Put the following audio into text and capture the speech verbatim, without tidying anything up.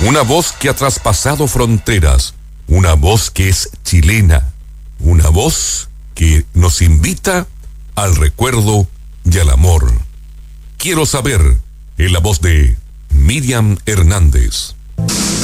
Una voz que ha traspasado fronteras, una voz que es chilena, una voz que nos invita al recuerdo y al amor. Quiero saber, en la voz de Miriam Hernández.